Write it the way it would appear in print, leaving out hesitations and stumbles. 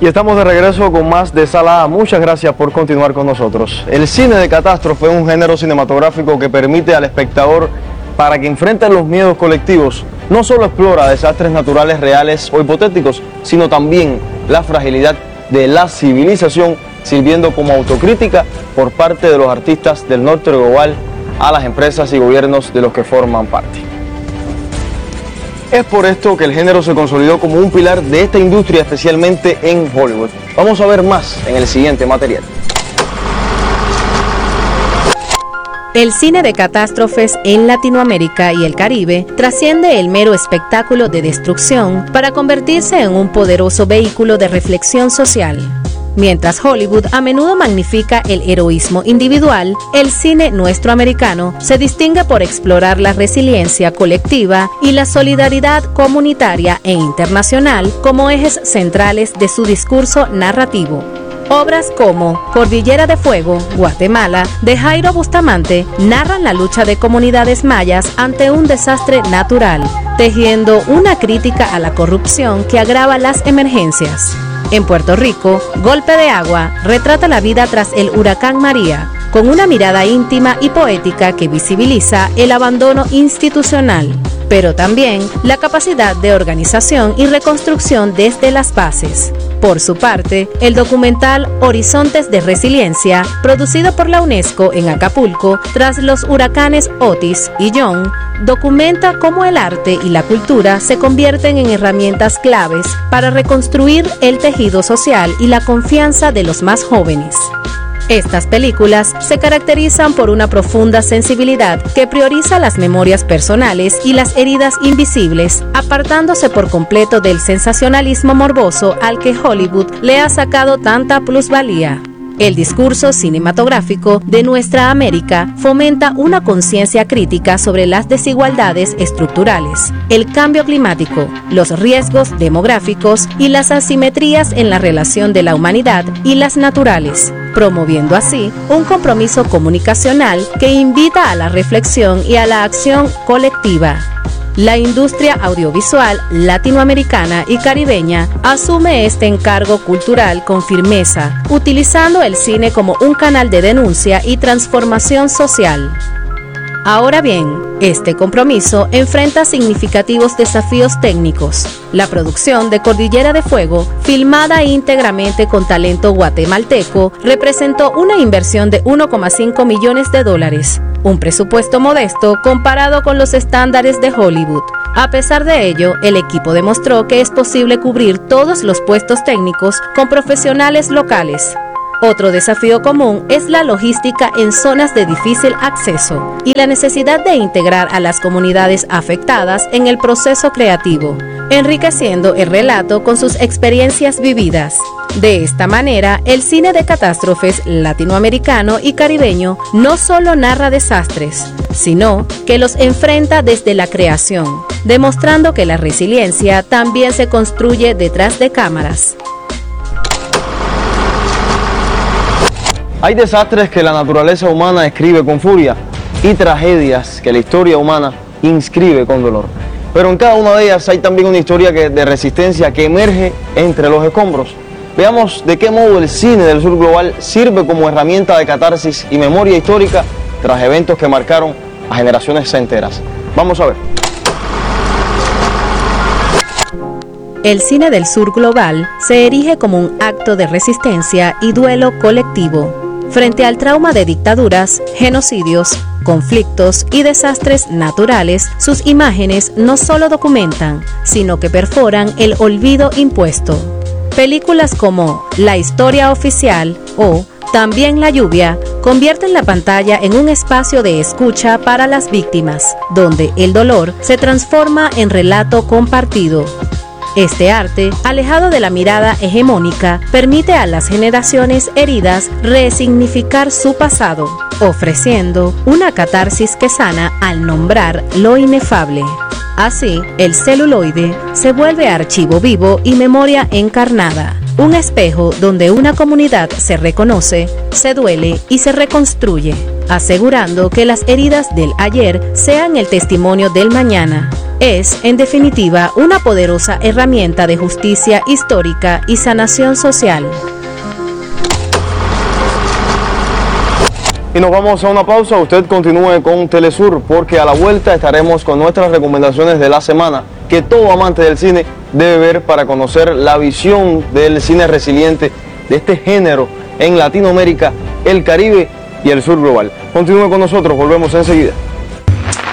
Y estamos de regreso con más de Sala A. Muchas gracias por continuar con nosotros. El cine de catástrofe es un género cinematográfico que permite al espectador, para que enfrente los miedos colectivos, no solo explora desastres naturales reales o hipotéticos, sino también la fragilidad de la civilización, sirviendo como autocrítica por parte de los artistas del norte global a las empresas y gobiernos de los que forman parte. Es por esto que el género se consolidó como un pilar de esta industria, especialmente en Hollywood. Vamos a ver más en el siguiente material. El cine de catástrofes en Latinoamérica y el Caribe trasciende el mero espectáculo de destrucción para convertirse en un poderoso vehículo de reflexión social. Mientras Hollywood a menudo magnifica el heroísmo individual, el cine nuestro americano se distingue por explorar la resiliencia colectiva y la solidaridad comunitaria e internacional como ejes centrales de su discurso narrativo. Obras como Cordillera de Fuego, Guatemala, de Jairo Bustamante, narran la lucha de comunidades mayas ante un desastre natural, tejiendo una crítica a la corrupción que agrava las emergencias. En Puerto Rico, Golpe de Agua retrata la vida tras el huracán María, con una mirada íntima y poética que visibiliza el abandono institucional, pero también la capacidad de organización y reconstrucción desde las bases. Por su parte, el documental Horizontes de Resiliencia, producido por la UNESCO en Acapulco tras los huracanes Otis y John, documenta cómo el arte y la cultura se convierten en herramientas claves para reconstruir el tejido social y la confianza de los más jóvenes. Estas películas se caracterizan por una profunda sensibilidad que prioriza las memorias personales y las heridas invisibles, apartándose por completo del sensacionalismo morboso al que Hollywood le ha sacado tanta plusvalía. El discurso cinematográfico de nuestra América fomenta una conciencia crítica sobre las desigualdades estructurales, el cambio climático, los riesgos demográficos y las asimetrías en la relación de la humanidad y las naturales, promoviendo así un compromiso comunicacional que invita a la reflexión y a la acción colectiva. La industria audiovisual latinoamericana y caribeña asume este encargo cultural con firmeza, utilizando el cine como un canal de denuncia y transformación social. Ahora bien, este compromiso enfrenta significativos desafíos técnicos. La producción de Cordillera de Fuego, filmada íntegramente con talento guatemalteco, representó una inversión de $1,5 millones, un presupuesto modesto comparado con los estándares de Hollywood. A pesar de ello, el equipo demostró que es posible cubrir todos los puestos técnicos con profesionales locales. Otro desafío común es la logística en zonas de difícil acceso y la necesidad de integrar a las comunidades afectadas en el proceso creativo, enriqueciendo el relato con sus experiencias vividas. De esta manera, el cine de catástrofes latinoamericano y caribeño no solo narra desastres, sino que los enfrenta desde la creación, demostrando que la resiliencia también se construye detrás de cámaras. Hay desastres que la naturaleza humana escribe con furia y tragedias que la historia humana inscribe con dolor. Pero en cada una de ellas hay también una historia de resistencia que emerge entre los escombros. Veamos de qué modo el cine del sur global sirve como herramienta de catarsis y memoria histórica tras eventos que marcaron a generaciones enteras. Vamos a ver. El cine del sur global se erige como un acto de resistencia y duelo colectivo frente al trauma de dictaduras, genocidios, conflictos y desastres naturales. Sus imágenes no solo documentan, sino que perforan el olvido impuesto. Películas como La Historia Oficial o También la Lluvia convierten la pantalla en un espacio de escucha para las víctimas, donde el dolor se transforma en relato compartido. Este arte, alejado de la mirada hegemónica, permite a las generaciones heridas resignificar su pasado, ofreciendo una catarsis que sana al nombrar lo inefable. Así, el celuloide se vuelve archivo vivo y memoria encarnada, un espejo donde una comunidad se reconoce, se duele y se reconstruye, asegurando que las heridas del ayer sean el testimonio del mañana. Es, en definitiva, una poderosa herramienta de justicia histórica y sanación social. Y nos vamos a una pausa. Usted continúe con Telesur, porque a la vuelta estaremos con nuestras recomendaciones de la semana que todo amante del cine debe ver para conocer la visión del cine resiliente de este género en Latinoamérica, el Caribe y el sur global. Continúe con nosotros, volvemos enseguida.